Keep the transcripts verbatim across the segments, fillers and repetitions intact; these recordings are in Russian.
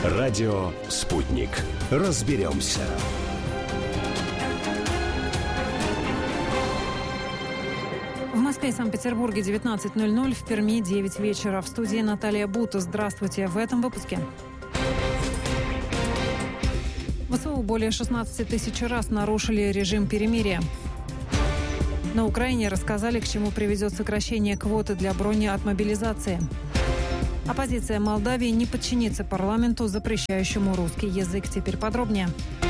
Радио «Спутник». Разберемся. В Москве и Санкт-Петербурге девятнадцать ноль ноль, в Перми девять вечера. В студии Наталья Бута. Здравствуйте. В этом выпуске. ВСУ более шестнадцать тысяч раз нарушили режим перемирия. На Украине рассказали, к чему приведет сокращение квоты для бронеотмобилизации. Оппозиция Молдавии не подчинится парламенту, запрещающему русский язык. Теперь подробнее.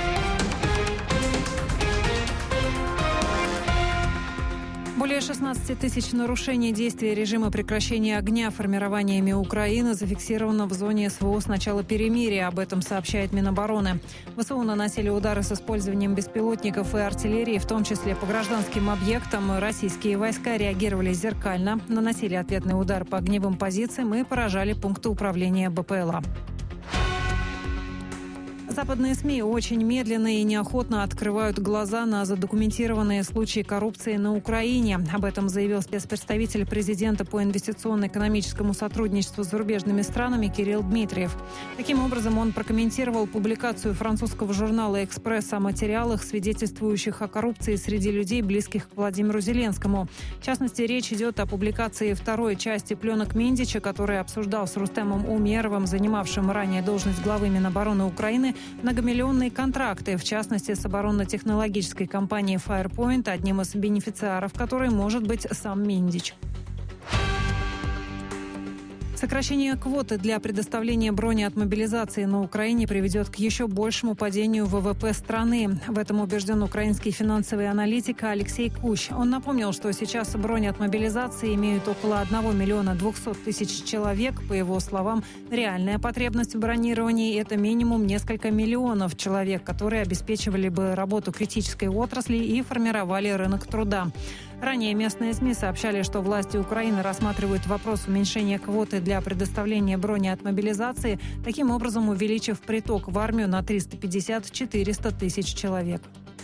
Более шестнадцать тысяч нарушений действия режима прекращения огня формированиями Украины зафиксировано в зоне СВО с начала перемирия. Об этом сообщает Минобороны. ВСУ наносили удары с использованием беспилотников и артиллерии, в том числе по гражданским объектам. Российские войска реагировали зеркально, наносили ответный удар по огневым позициям и поражали пункты управления БПЛА. Западные СМИ очень медленно и неохотно открывают глаза на задокументированные случаи коррупции на Украине. Об этом заявил спецпредставитель президента по инвестиционно-экономическому сотрудничеству с зарубежными странами Кирилл Дмитриев. Таким образом, он прокомментировал публикацию французского журнала «Экспресс» о материалах, свидетельствующих о коррупции среди людей, близких к Владимиру Зеленскому. В частности, речь идет о публикации второй части пленок Миндича, который обсуждал с Рустемом Умеровым, занимавшим ранее должность главы Минобороны Украины, многомиллионные контракты, в частности, с оборонно-технологической компанией Firepoint, одним из бенефициаров которой может быть сам Миндич. Сокращение квоты для предоставления бронеотмобилизации на Украине приведет к еще большему падению ВВП страны. В этом убежден украинский финансовый аналитик Алексей Кущ. Он напомнил, что сейчас бронеотмобилизации имеют около одного миллиона двухсот тысяч человек. По его словам, реальная потребность в бронировании – это минимум несколько миллионов человек, которые обеспечивали бы работу критической отрасли и формировали рынок труда. Ранее местные СМИ сообщали, что власти Украины рассматривают вопрос уменьшения квоты для предоставления бронеотмобилизации, таким образом увеличив приток в армию на триста пятьдесят - четыреста тысяч человек.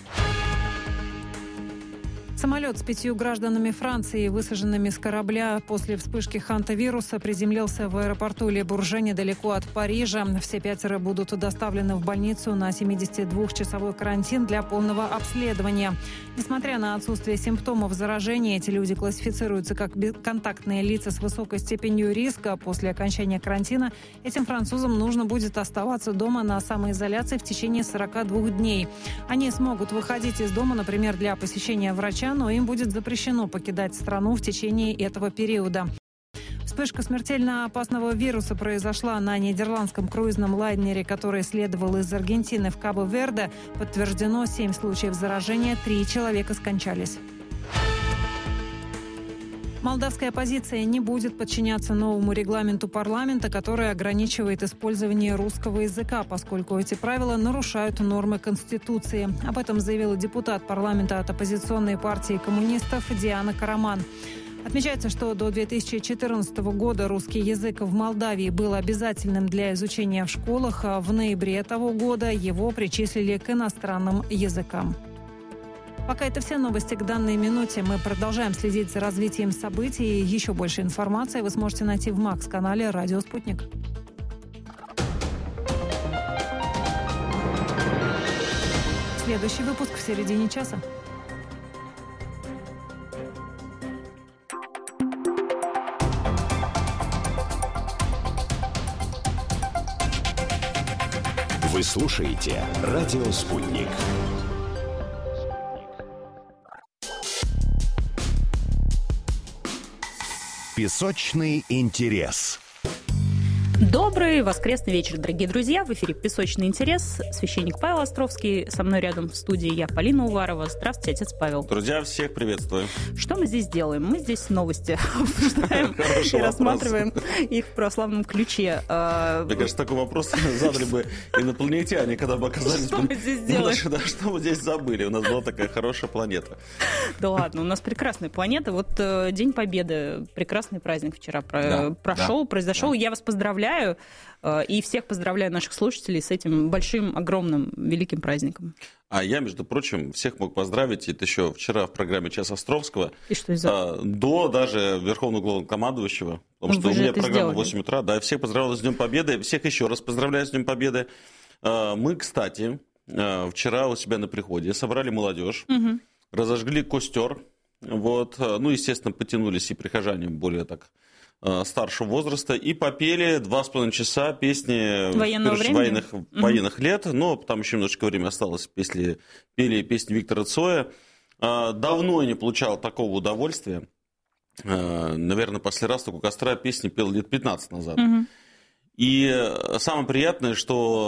Самолет с пятью гражданами Франции, высаженными с корабля после вспышки хантавируса, приземлился в аэропорту Ле-Бурже недалеко от Парижа. Все пятеро будут доставлены в больницу на семидесятидвухчасовой карантин для полного обследования. Несмотря на отсутствие симптомов заражения, эти люди классифицируются как контактные лица с высокой степенью риска. После окончания карантина этим французам нужно будет оставаться дома на самоизоляции в течение сорока двух дней. Они смогут выходить из дома, например, для посещения врача, но им будет запрещено покидать страну в течение этого периода. Вспышка смертельно опасного вируса произошла на нидерландском круизном лайнере, который следовал из Аргентины в Кабо-Верде. Подтверждено семь случаев заражения, три человека скончались. Молдавская оппозиция не будет подчиняться новому регламенту парламента, который ограничивает использование русского языка, поскольку эти правила нарушают нормы Конституции. Об этом заявила депутат парламента от оппозиционной партии коммунистов Диана Караман. Отмечается, что до две тысячи четырнадцатого года русский язык в Молдавии был обязательным для изучения в школах, а в ноябре того года его причислили к иностранным языкам. Пока это все новости к данной минуте. Мы продолжаем следить за развитием событий. Еще больше информации вы сможете найти в Макс-канале «Радио Спутник». Следующий выпуск в середине часа. Вы слушаете «Радио Спутник». Песочный интерес. Добрый воскресный вечер, дорогие друзья. В эфире «Песочный интерес». Священник Павел Островский. Со мной рядом в студии я, Полина Уварова. Здравствуйте, отец Павел. Друзья, всех приветствую. Что мы здесь делаем? Мы здесь новости обсуждаем и рассматриваем их в православном ключе. Мне кажется, такой вопрос задали бы инопланетяне, когда бы оказались... Что мы здесь делаем? Что мы здесь забыли? У нас была такая хорошая планета. Да ладно, у нас прекрасная планета. Вот День Победы, прекрасный праздник вчера прошел, произошел. Я вас поздравляю. поздравляю. И всех поздравляю наших слушателей с этим большим, огромным, великим праздником. А я, между прочим, всех мог поздравить. Это еще вчера в программе «Час Островского». И что из-за? До даже Верховного Главнокомандующего. Потому Ну, что у меня программа сделали. в восемь утра. Да, я всех поздравляю с Днем Победы. Всех еще раз поздравляю с Днем Победы. Мы, кстати, вчера у себя на приходе собрали молодежь, угу. разожгли костер. Вот. Ну, естественно, потянулись и прихожане более так старшего возраста, и попели два с половиной часа песни военных, угу. военных лет, но там еще немножечко времени осталось, пели, пели песни Виктора Цоя. Давно я не получал такого удовольствия. Наверное, после раз такого костра песни пел лет пятнадцать назад. Угу. И самое приятное, что